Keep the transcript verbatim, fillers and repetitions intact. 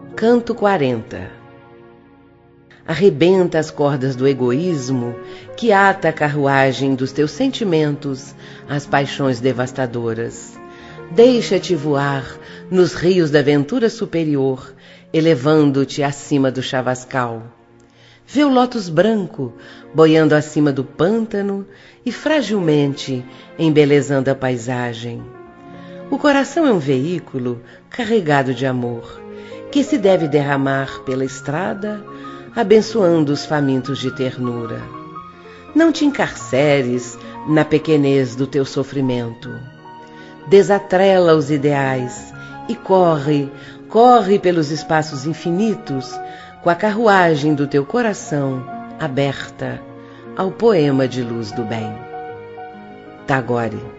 Canto quarenta. Arrebenta as cordas do egoísmo que ata a carruagem dos teus sentimentos às paixões devastadoras. Deixa-te voar nos rios da ventura superior, elevando-te acima do chavascal. Vê o lótus branco boiando acima do pântano e fragilmente embelezando a paisagem. O coração é um veículo carregado de amor, que se deve derramar pela estrada, abençoando os famintos de ternura. Não te encarceres na pequenez do teu sofrimento. Desatrela os ideais e corre, corre pelos espaços infinitos, com a carruagem do teu coração aberta ao poema de luz do bem. Tagore.